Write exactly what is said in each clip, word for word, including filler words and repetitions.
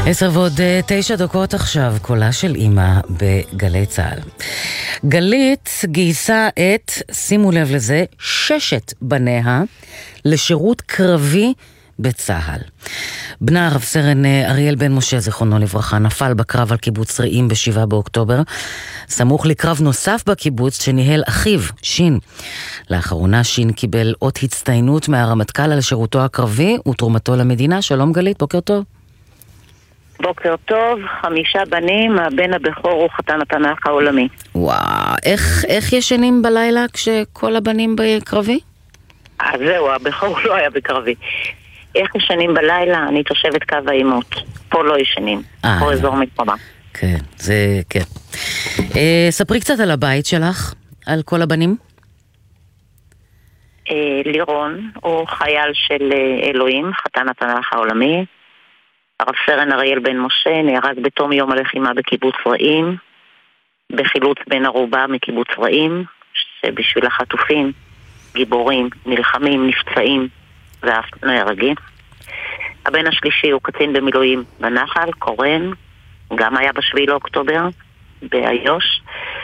עשר ועוד תשע דקות עכשיו, קולה של אמא בגלי צהל. גלית גייסה את, שימו לב לזה, ששת בניה לשירות קרבי בצהל. בנה רב סרן אריאל בן משה זכרונו לברכה נפל בקרב על קיבוץ רעים בשבעה באוקטובר, סמוך לקרב נוסף בקיבוץ שניהל אחיו שין. לאחרונה שין קיבל אות הצטיינות מהרמטכ"ל על שירותו הקרבי ותרומתו למדינה. שלום גלית, בוקר טוב. בוקר טוב, חמישה בנים, הבן הבכור הוא חתן התנ"ך העולמי. וואו, איך, איך ישנים בלילה כשכל הבנים בקרבי? אז זהו, הבכור לא היה בקרבי. איך ישנים בלילה? אני תושבת קו האימות. פה לא ישנים, אה, פה אזור מתפרה. כן, זה, כן. אה, ספרי קצת על הבית שלך, על כל הבנים. אה, לירון הוא חייל של אה, אלוהים, חתן התנ"ך העולמי. הרב סרן אריאל בן משה נהרג בתום יום הלחימה בקיבוץ רעים, בחילוץ בן ערובה מקיבוץ רעים, שבשביל החטופים, גיבורים, נלחמים, נפצעים ואף נהרגים. הבן השלישי הוא קצין במילואים בנחל, קורן, גם היה בשביעי לאוקטובר, באיו"ש.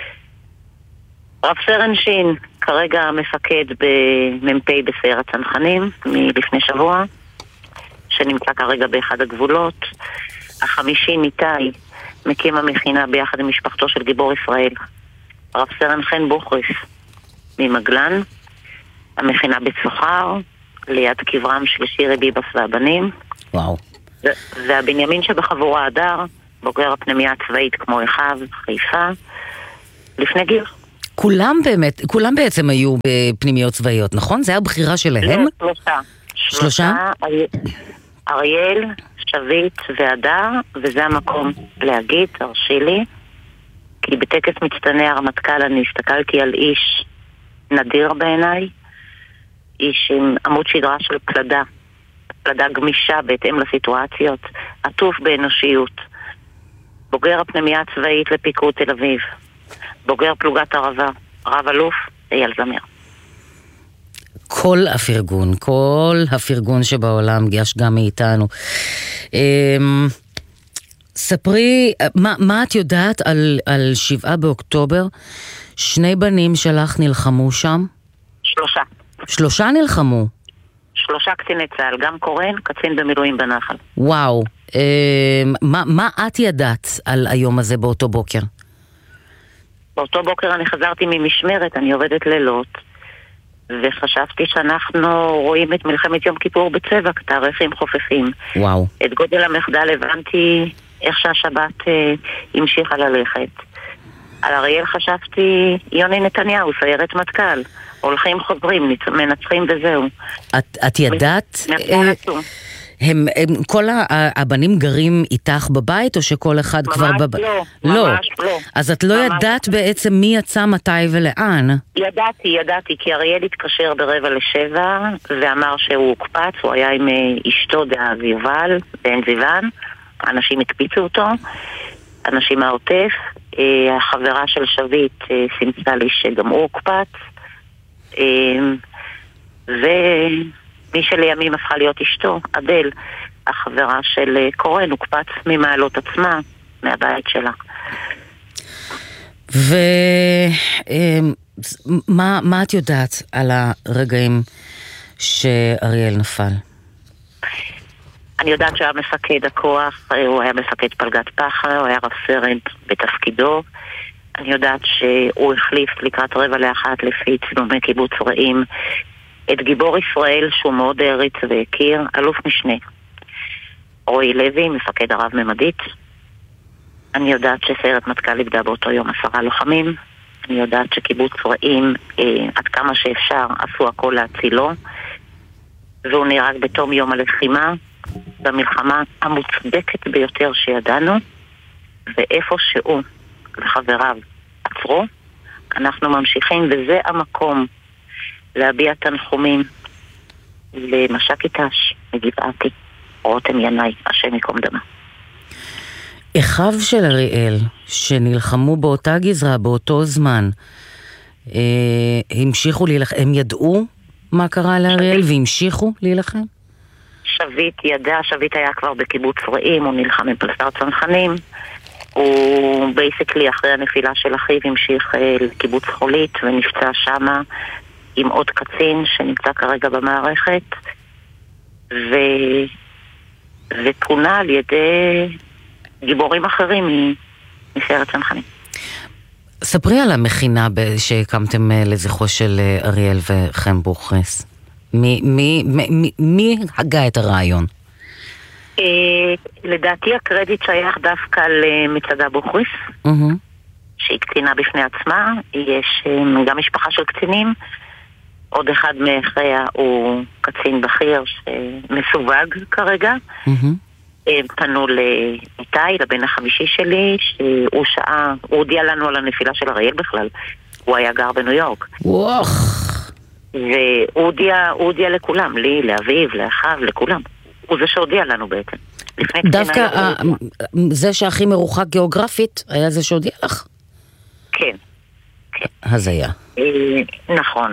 רב סרן שין, כרגע מפקד במ"פ בסיירת צנחנים, מלפני שבוע, שנמצא כרגע באחד הגבולות. החמישי ניטאי, מקים המכינה ביחד עם משפחתו של גיבור ישראל, רב סרן חן בוכריס ממגלן, המכינה בצוחר, ליד קברם של שירי ביבס והבנים. וואו. והבנימין שבחבורה הדר, בוגר הפנימיה הצבאית כמו אחיו, חיפה, לפני גיל. כולם באמת, כולם בעצם היו בפנימיות צבאיות, נכון? זה היה בחירה שלהם? לא, שלושה. שלושה? אריאל, שביט והדר, וזה המקום להגיד, תרשי לי, כי בטקס מצטנע הרמטכ"ל אני הסתכלתי על איש נדיר בעיניי, איש עם עמוד שדרה של פלדה, פלדה גמישה בהתאם לסיטואציות, עטוף באנושיות, בוגר הפנימיה הצבאית לפיקוד תל אביב, בוגר פלוגת ערבה, רב אלוף אייל זמיר. כל הפרגון, כל הפרגון שבעולם יש גם מאיתנו. ספרי, מה, מה את יודעת על, על שבעה באוקטובר? שני בנים שלך נלחמו שם? שלושה. שלושה נלחמו? שלושה קציני צה"ל, גם קורן, קצין במילואים בנחל. וואו, אה, מה, מה את ידעת על היום הזה באותו בוקר? באותו בוקר אני חזרתי ממשמרת, אני עובדת לילות, וחשבתי שאנחנו רואים את מלחמת יום כיפור בצבע, תאריכים חופפים. וואו. את גודל המחדל הבנתי איך שהשבת אה, המשיכה ללכת. על אריאל חשבתי, יוני נתניהו, סיירת מטכ"ל, הולכים חוזרים, מנצחים וזהו. את, את ידעת? אה, הם, הם, כל הבנים גרים איתך בבית, או שכל אחד כבר בבית? ממש לא, לא. ממש לא. אז את לא ידעת בעצם מי יצא מתי ולאן? ידעתי, ידעתי, כי אריאל התקשר ברבע לשבע, ואמר שהוא הוקפץ, הוא היה עם אשתו דאז יובל, בן זיוון, אנשים הקפיצו אותו, אנשים מהעוטף, החברה של שביט סימסה לי שגם הוא הוקפץ, ומי שלימים הפכה להיות אשתו, אדל, החברה של קורן, הוקפץ ממעלות עצמה, מהבית שלה. ומה מה את יודעת על הרגעים שאריאל נפל? אני יודעת שהוא היה מפקד הכוח, הוא היה מפקד פלגת פחר, הוא היה רב סרן בתפקידו. אני יודעת שהוא החליף לקראת רבע לאחת לפי צילומי קיבוץ רעים את גיבור ישראל שהוא מאוד העריץ והכיר, אלוף משנה רועי לוי, מפקד הרב ממדית. אני יודעת שסיירת מטכ"ל איבדה באותו יום עשרה לוחמים. אני יודעת שקיבוץ רעים אה, עד כמה שאפשר עשו הכל להצילו, והוא נהרג בתום יום הלחימה במלחמה המוצדקת ביותר שידענו, ואיפה שהוא וחבריו עצרו, אנחנו ממשיכים, וזה המקום להביע תנחומים למש"ק אית"ש מגבעתי, רותם ינאי, השם ייקום דמה. אחיו של אריאל שנלחמו באותה גזרה באותו זמן, אה, המשיכו להילחם, הם ידעו מה קרה לאריאל והמשיכו להילחם? שביט ידע, שביט היה כבר בקיבוץ רעים, הוא נלחם עם פלסר צנחנים, הוא בייסקלי אחרי הנפילה של אחיו המשיך לקיבוץ חולית ונפצע שמה עם עוד קצין שנמצא כרגע במערכת, ו... ופונה על ידי גיבורים אחרים מסיירת צנחנים. ספרי על המכינה שהקמתם לזכרו של אריאל וחיים בוכריס. מי, מי, מי, מי הגה את הרעיון? לדעתי הקרדיט שייך דווקא למצדה בוכריס, שהיא קצינה בפני עצמה. יש גם משפחה של קצינים, עוד אחד מאחריה הוא קצין בכיר שמסווג כרגע. הם פנו לאיתי, לבן החמישי שלי, שהוא שעה, הוא הודיע לנו על הנפילה של אריאל בכלל. הוא היה גר בניו יורק. וואח. והוא הודיע, הוא הודיע לכולם, לי, לאביו, לאחיו, לכולם. הוא זה שהודיע לנו בעצם. דווקא זה שהכי מרוחק גיאוגרפית, היה זה שהודיע לך? כן. אז היה. נכון.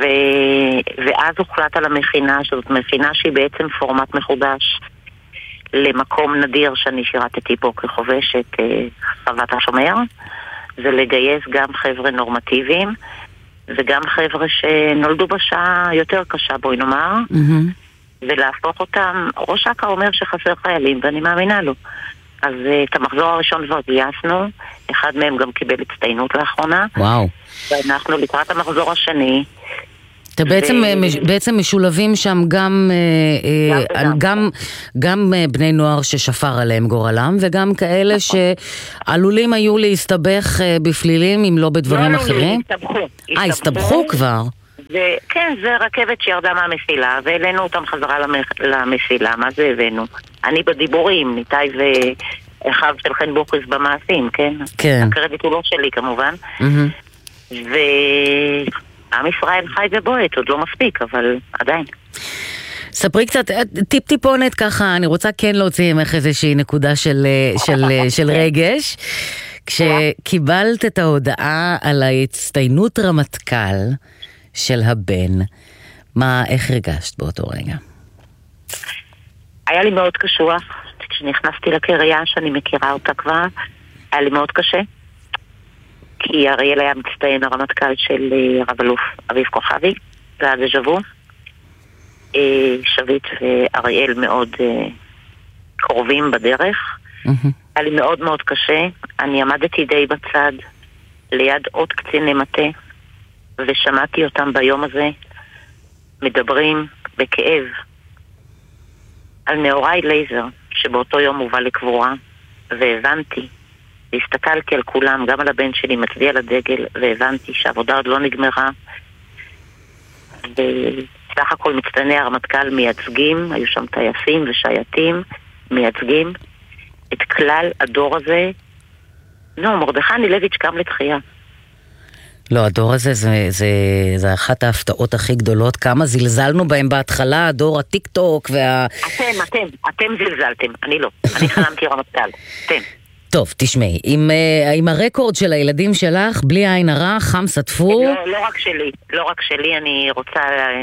ואז הוחלט על המכינה, שזאת מכינה שהיא בעצם פורמט מחודש למקום נדיר שאני שירתתי פה כחובשת חוות השומר, זה לגייס גם חבר'ה נורמטיביים וגם חבר'ה שנולדו בשעה יותר קשה, בואי נאמר, ולהפוך אותם. ראש אכ"א אומר שחסר חיילים ואני מאמינה לו, אז את המחזור הראשון כבר גייסנו, אחד מהם גם קיבל הצטיינות לאחרונה. וואו. ואנחנו לקראת המחזור השני. אתה בעצם, ו... בעצם משולבים שם גם, גם, גם, גם בני נוער ששפר עליהם גורלם, וגם כאלה שעלולים היו להסתבך בפלילים, אם לא בדברים לא, אחרים. לא, הסתבכו. אה, הסתבכו כבר? זה, כן, זה רכבת שירדה מהמסילה, והעלינו אותם חזרה למסילה. מה זה הבאנו? אני בדיבורים, ניתאי ואחיו של חיים בוכריס במעשים, כן? כן. הקרדיט הוא לא שלי כמובן. ו... עם ישראל חי ובועט, עוד לא מספיק, אבל עדיין. ספרי קצת, טיפ טיפונת ככה, אני רוצה כן להוציא ממך איזושהי נקודה של, של, של רגש. כשקיבלת את ההודעה על ההצטיינות רמטכ"ל של הבן, מה, איך הרגשת באותו רגע? היה לי מאוד קשוח, כשנכנסתי לקריה שאני מכירה אותה כבר, היה לי מאוד קשה. כי אריאל היה מצטיין הרמטכ"ל של רב אלוף אביב כוכבי, זה היה דז'ה-וו. שביט ואריאל מאוד קרובים בדרך. היה לי מאוד מאוד קשה. אני עמדתי די בצד ליד עוד קציני מטה, ושמעתי אותם ביום הזה מדברים בכאב על נאורי לייזר, שבאותו יום הובא לקבורה, והבנתי, והסתכלתי על כולם, גם על הבן שלי מצדיע לדגל, והבנתי שהעבודה עוד לא נגמרה. וסך הכל מצטייני הרמטכ"ל מייצגים, היו שם טייסים ושייטים, מייצגים את כלל הדור הזה. נו, מרדכי אנילביץ' קם לתחייה. לא, הדור הזה זה, זה, זה אחת ההפתעות הכי גדולות, כמה זלזלנו בהם בהתחלה, הדור הטיק טוק וה... אתם, אתם, אתם זלזלתם, אני לא. אני חלמתי רמטכ"ל, אתם. טוב, תשמעי, עם, עם הרקורד של הילדים שלך, בלי עין הרע, חם סטפו... לא, לא רק שלי, לא רק שלי, אני רוצה...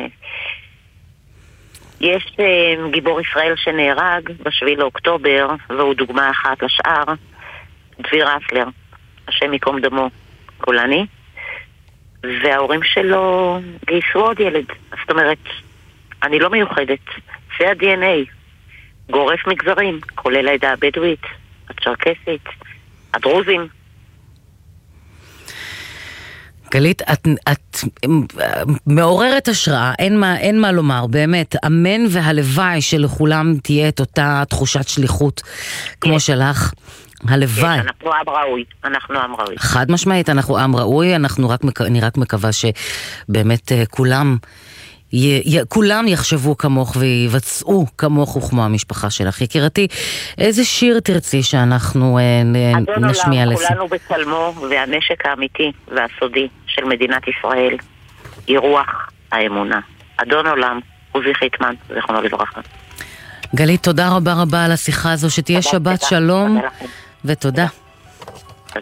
יש גיבור ישראל שנהרג בשביעי לאוקטובר, והוא דוגמה אחת לשאר, דביר אסלר, השם יקום דמו, גולני, וההורים שלו גייסו עוד ילד. זאת אומרת, אני לא מיוחדת, זה ה-די אן איי, גורף מגזרים, כולל העדה הבדואית, הצ'רקסית, הדרוזים. גלית, את, את מעוררת השראה, אין מה, אין מה לומר, באמת, אמן והלוואי שלכולם תהיה את אותה תחושת שליחות כמו שלך. הלוואי. כן, אנחנו עם ראוי, אנחנו עם ראוי. חד משמעית, אנחנו עם ראוי, אנחנו רק, אני רק מקווה שבאמת כולם, י, י, כולם יחשבו כמוך ויבצעו כמוך וכמו המשפחה שלך. יקירתי, איזה שיר תרצי שאנחנו אדון נשמיע עולם, לסי? כולנו בצלמו, והנשק האמיתי והסודי של מדינת ישראל היא רוח האמונה. אדון עולם, עוזי חיטמן, זכרונו לברכה. גלית, תודה רבה רבה על השיחה הזו, שתהיה שבת שלום ותודה.